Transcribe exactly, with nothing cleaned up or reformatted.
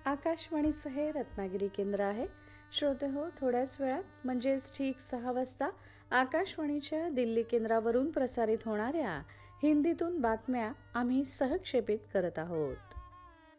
आकाशवाणीचं हे रत्नागिरी केंद्र आहे. श्रोते हो, थोड्याच वेळात म्हणजेच ठीक सहा वाजता आकाशवाणीच्या दिल्ली केंद्रावरून प्रसारित होणाऱ्या हिंदीतून बातम्या आम्ही सहक्षेपित करत आहोत.